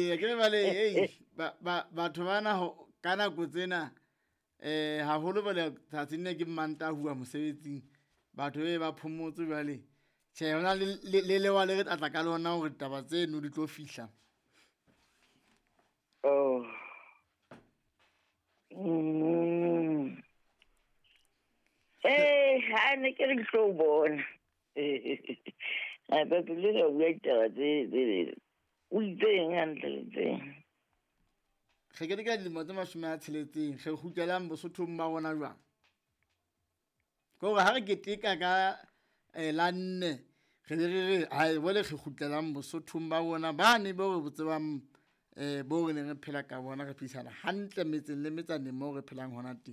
ke re bale batho bana ka nako tsena haholo bale tsatsing ne ke Mantahu mosebetsing batho ba phomotse jwale tjhe hona le lewa le re tla ka lona hore taba tseno di tlo fihla. Oh. Ha ne ke re ke tlo bona. Ba pele le bua taba tse o itseng hantle le tseng. Ge ke ka dilemo tse 60 ge kgutlelang Bosothong ba rona jwang. Ko ha re keteka ka la 4 re ai bole ge kgutlelang Bosothong ba rona ba ne bo re botsebang bo re ne re phela ka bona re phisana hantle metseng le metsane mo re phelang hona teng.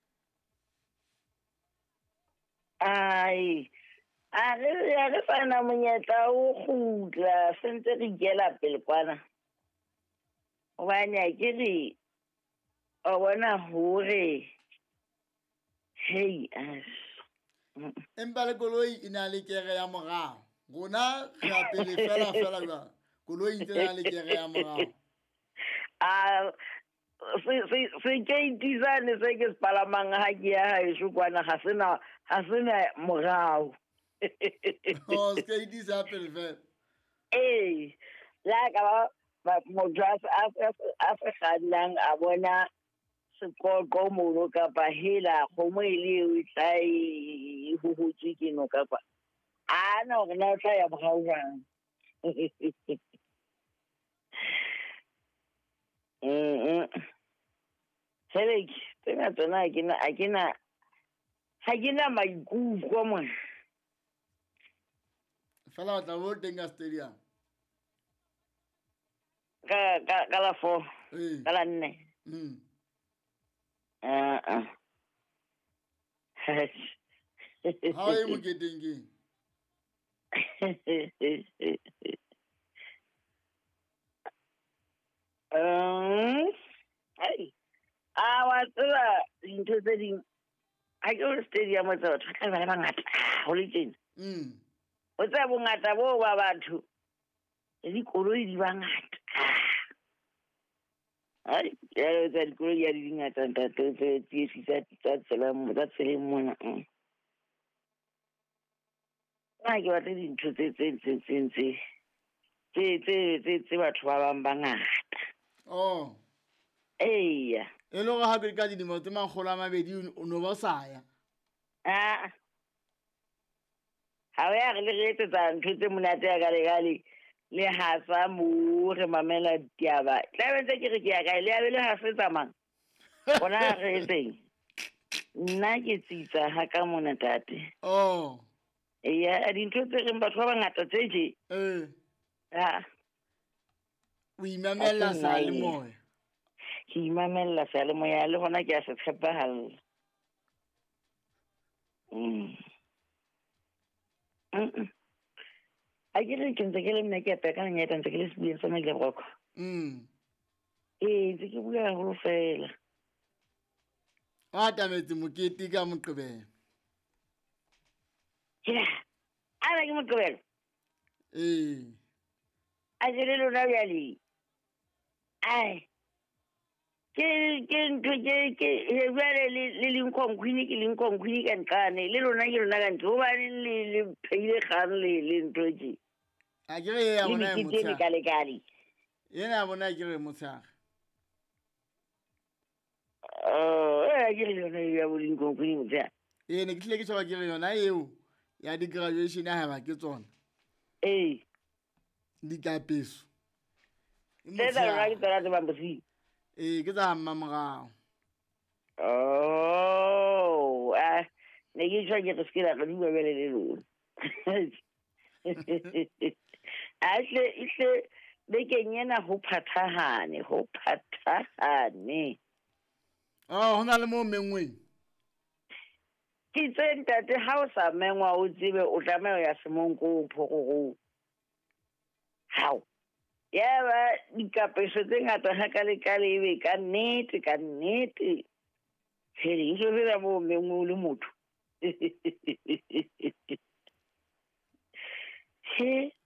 Ai a re fana monyetla o kgutla sentse re ikela pele kwana hobane a ke re o bona hore hey empa le koloi e na le kere ya morao rona re a pele fela jwang koloi ntse na le kere ya morao se ke itizane se ke sepalamang ha ke ya haesho kwana ha sena morao. Ska itisa pele fela la ka ba motho a se kganang a bona sekoqo mono kapa hela kgomo ile o tlai ho hutse ke no kapa ana hore na o tla ya morao jwang. Helek tena tsona ha ke na maikutlo mona fela o tla bo teng ka stadium ka la 4 ka la 4 ha e mo keteng ke ai wa tsela dintho tse ding ha ke o stadium tsa batho ka ba bangata ho le tjena o tsa bongata bo ba batho le dikoloi di bangata ai ya tsa dikoloi ya di ngata ntate tsa tseleng mona ke batla dintho tse batho ba bang bangata eya e le gore hape ka dilemo tse 200 o no ba sa ya ha ya re le etsetsa ntho tse monate ya gale le hasa mo re mamela diaba tla bentse ke re ke ya ka le ya le ha se tsamang bona re etseng nna ke tsitsa ha ka mona tate eya dintho tse reng batho ba bangata tse je o imamela sa le moya ke imamela sa le moya le hona ke a se tshepahalla a ke re ke ntse ke le nna ke apeka nyeta ntse ke le sebueng sa le broko ntse ke bua haholo fela a tametse mokete ka Moqebelo ana ke Moqebelo a jele lona bjale ai ke ntho ke jwale le Lincoln Queen ke Lincoln Queen ka ntlane le lona ke lona ka ntho ba le pheile kgang le ntho tje a ke re ya bona e motho kale yena bona ke re motshang ke re yona ya bo Lincoln Queen motshang ne ke tlile ke tshaba ke re yona eo ya di graduation ha ba ke tsona di kapeso tsa rona ke tsona tse bambosi ke tsa mmamorao ne ke tshwa ke re skela ka di bebele le lona ihle bekeng ena ho phathahane ho na le mo mengweng ke tse ntate ha o sa mengwa o tsebe o tlameha ya semonko phogoro hao ya ba dikapeso tse ngata ha ka le ebe ka nnete hele iso fela mo mengwe le motho